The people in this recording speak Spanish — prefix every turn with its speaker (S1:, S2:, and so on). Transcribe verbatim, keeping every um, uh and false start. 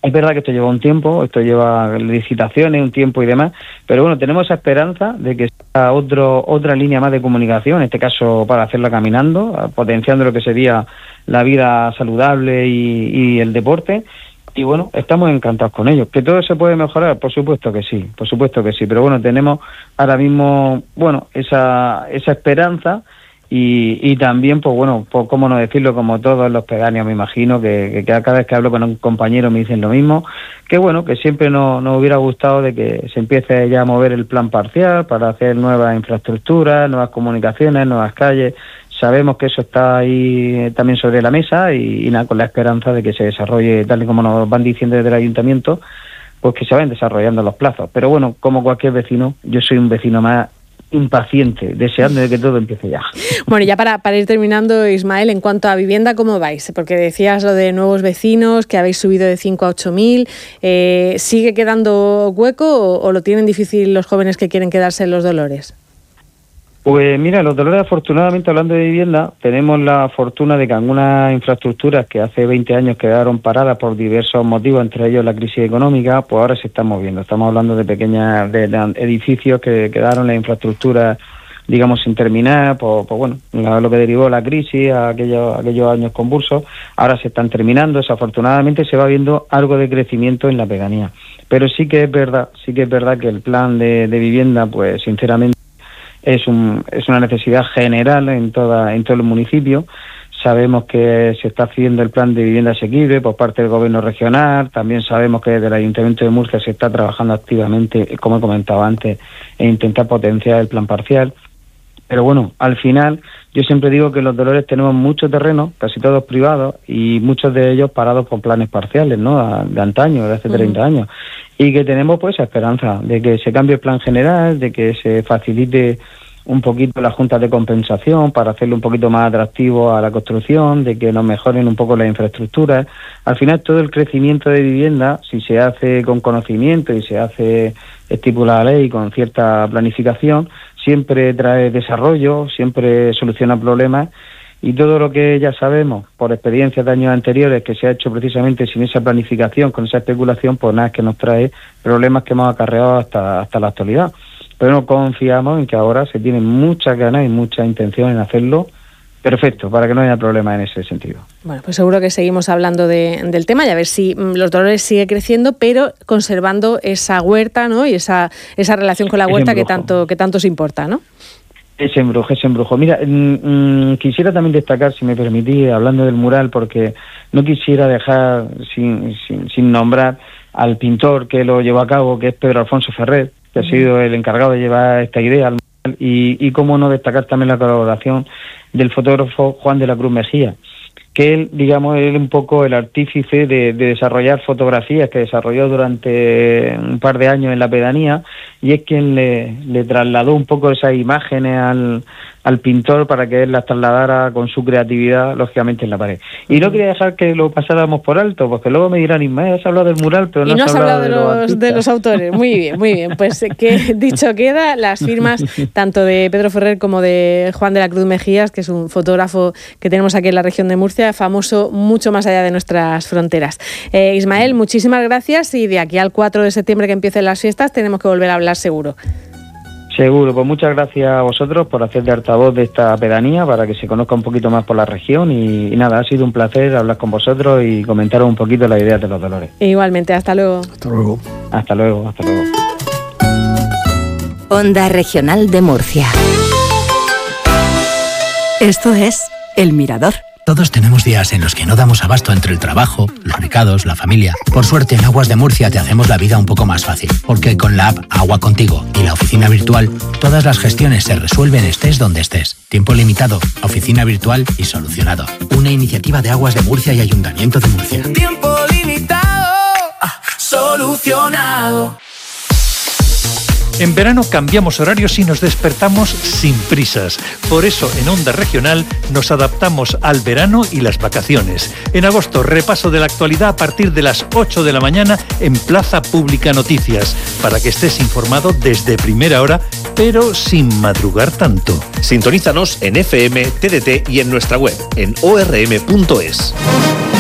S1: Es verdad que esto lleva un tiempo, esto lleva licitaciones, un tiempo y demás, pero bueno, tenemos esa esperanza de que sea otro, otra línea más de comunicación, en este caso para hacerla caminando, potenciando lo que sería la vida saludable y, y el deporte. Y bueno, estamos encantados con ello. ¿Que todo se puede mejorar? Por supuesto que sí, por supuesto que sí, pero bueno, tenemos ahora mismo, bueno, esa, esa esperanza. Y, y también, pues bueno, pues cómo no decirlo, como todos los pedáneos, me imagino, que, que cada vez que hablo con un compañero me dicen lo mismo, que bueno, que siempre nos, nos hubiera gustado de que se empiece ya a mover el plan parcial para hacer nuevas infraestructuras, nuevas comunicaciones, nuevas calles. Sabemos que eso está ahí también sobre la mesa y, y nada, con la esperanza de que se desarrolle tal y como nos van diciendo desde el ayuntamiento, pues que se vayan desarrollando los plazos. Pero bueno, como cualquier vecino, yo soy un vecino más impaciente, deseando de que todo empiece ya.
S2: Bueno, ya para, para ir terminando, Ismael, en cuanto a vivienda, ¿cómo vais? Porque decías lo de nuevos vecinos, que habéis subido de cinco a ocho mil. Eh, ¿Sigue quedando hueco o, o lo tienen difícil los jóvenes que quieren quedarse en Los Dolores?
S1: Pues mira, Los Dolores, afortunadamente, hablando de vivienda, tenemos la fortuna de que algunas infraestructuras que hace veinte años quedaron paradas por diversos motivos, entre ellos la crisis económica, pues ahora se están moviendo. Estamos hablando de pequeños de, de edificios que quedaron las infraestructuras, digamos, sin terminar, pues, pues bueno, lo que derivó la crisis, aquellos, aquellos años convulsos, ahora se están terminando. Desafortunadamente se va viendo algo de crecimiento en la pedanía. Pero sí que es verdad, sí que es verdad que el plan de, de vivienda, pues sinceramente, Es, un, es una necesidad general en toda en todo el municipio. Sabemos que se está haciendo el plan de vivienda asequible por parte del gobierno regional. También sabemos que desde el Ayuntamiento de Murcia se está trabajando activamente, como he comentado antes, en intentar potenciar el plan parcial. Pero bueno, al final yo siempre digo que en Los Dolores tenemos mucho terreno, casi todos privados, y muchos de ellos parados por planes parciales, ¿no? De antaño, de hace treinta uh-huh. años. Y que tenemos pues esa esperanza de que se cambie el plan general, de que se facilite un poquito la junta de compensación para hacerlo un poquito más atractivo a la construcción, de que nos mejoren un poco las infraestructuras. Al final todo el crecimiento de vivienda, si se hace con conocimiento y se hace estipulada la ley con cierta planificación, siempre trae desarrollo, siempre soluciona problemas. Y todo lo que ya sabemos por experiencias de años anteriores que se ha hecho precisamente sin esa planificación, con esa especulación, pues nada, es que nos trae problemas que hemos acarreado hasta, hasta la actualidad. Pero no confiamos en que ahora se tienen muchas ganas y mucha intención en hacerlo perfecto, para que no haya problema en ese sentido.
S2: Bueno, pues seguro que seguimos hablando de, del tema y a ver si Los Dolores sigue creciendo, pero conservando esa huerta, ¿no? Y esa, esa relación con la huerta que tanto, que tanto os importa, ¿no?
S1: Ese embrujo, ese embrujo. Mira, mmm, quisiera también destacar, si me permitís, hablando del mural, porque no quisiera dejar sin, sin, sin nombrar al pintor que lo llevó a cabo, que es Pedro Alfonso Ferrer, que ha sido el encargado de llevar esta idea al mural, y, y cómo no destacar también la colaboración del fotógrafo Juan de la Cruz Mejía, que él, digamos, él un poco el artífice de, de desarrollar fotografías que desarrolló durante un par de años en la pedanía, y es quien le, le trasladó un poco esas imágenes al, al pintor para que él las trasladara con su creatividad, lógicamente, en la pared. Y no quería dejar que lo pasáramos por alto, porque luego me dirán, Ismael, has hablado del mural, pero no,
S2: y no has hablado, hablado de,
S1: de, los
S2: de los autores. Muy bien, muy bien. Pues que dicho queda, las firmas tanto de Pedro Ferrer como de Juan de la Cruz Mejías, que es un fotógrafo que tenemos aquí en la región de Murcia, famoso mucho más allá de nuestras fronteras. Eh, Ismael, muchísimas gracias, y de aquí al cuatro de septiembre que empiecen las fiestas tenemos que volver a hablar seguro.
S1: Seguro, pues muchas gracias a vosotros por hacer de altavoz de esta pedanía para que se conozca un poquito más por la región y, y nada, ha sido un placer hablar con vosotros y comentaros un poquito las ideas de Los Dolores.
S2: Igualmente, hasta luego.
S3: Hasta luego.
S1: Hasta luego, hasta luego.
S4: Onda Regional de Murcia. Esto es El Mirador.
S5: Todos tenemos días en los que no damos abasto entre el trabajo, los recados, la familia. Por suerte, en Aguas de Murcia te hacemos la vida un poco más fácil, porque con la app Agua Contigo y la oficina virtual, todas las gestiones se resuelven estés donde estés. Tiempo limitado, oficina virtual y solucionado. Una iniciativa de Aguas de Murcia y Ayuntamiento de Murcia.
S6: Tiempo limitado, solucionado.
S7: En verano cambiamos horarios y nos despertamos sin prisas. Por eso en Onda Regional nos adaptamos al verano y las vacaciones. En agosto, repaso de la actualidad a partir de las ocho de la mañana en Plaza Pública Noticias, para que estés informado desde primera hora, pero sin madrugar tanto.
S8: Sintonízanos en F M, T D T y en nuestra web, en o r m punto es.